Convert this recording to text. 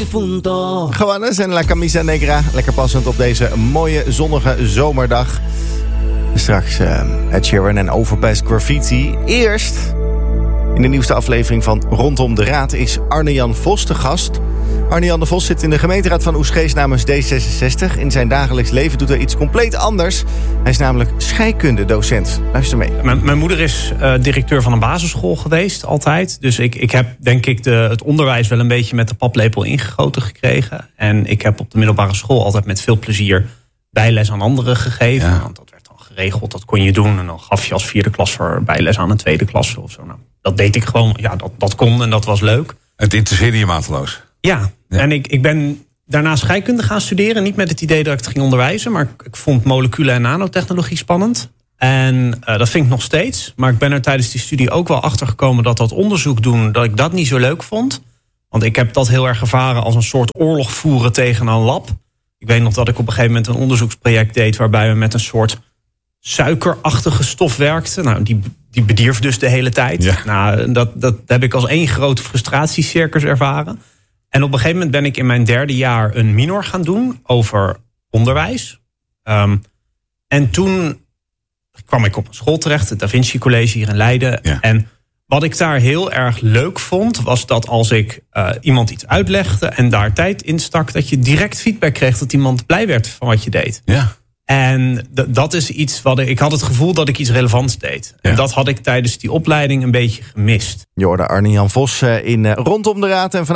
difunto. Juanes en La Camisa Negra. Lekker passend op deze mooie zonnige zomerdag. Straks Ed Sheeran en Overpass Graffiti. Eerst, in de nieuwste aflevering van Rondom de Raad, is Arne-Jan Vos te gast. Arne-Jan de Vos zit in de gemeenteraad van Oegstgeest namens D66. In zijn dagelijks leven doet hij iets compleet anders. Hij is namelijk scheikundedocent. Luister mee. Mijn moeder is directeur van een basisschool geweest, altijd. Dus ik heb denk ik het onderwijs wel een beetje met de paplepel ingegoten gekregen. En ik heb op de middelbare school altijd met veel plezier bijles aan anderen gegeven. Ja. Want dat werd dan geregeld, dat kon je doen. En dan gaf je als 4e klasser bijles aan een 2e klasse of zo. Nou, dat deed ik gewoon, ja, dat kon en dat was leuk. Het interesseerde je mateloos? Ja. En ik ben daarna scheikunde gaan studeren. Niet met het idee dat ik het ging onderwijzen. Maar ik vond molecule- en nanotechnologie spannend. En dat vind ik nog steeds. Maar ik ben er tijdens die studie ook wel achter gekomen dat onderzoek doen, dat ik dat niet zo leuk vond. Want ik heb dat heel erg ervaren als een soort oorlog voeren tegen een lab. Ik weet nog dat ik op een gegeven moment een onderzoeksproject deed waarbij we met een soort suikerachtige stof werkten. Nou, die bedierf dus de hele tijd. Ja. Nou, dat heb ik als één grote frustratiecircus ervaren. En op een gegeven moment ben ik in mijn 3e jaar een minor gaan doen over onderwijs. En toen kwam ik op een school terecht, het Da Vinci College hier in Leiden. Ja. En wat ik daar heel erg leuk vond, was dat als ik iemand iets uitlegde en daar tijd in stak, dat je direct feedback kreeg, dat iemand blij werd van wat je deed. Ja. En dat is iets wat ik had het gevoel dat ik iets relevants deed. Ja. En dat had ik tijdens die opleiding een beetje gemist. Je hoorde Arne-Jan Vos in Rondom de Raad. En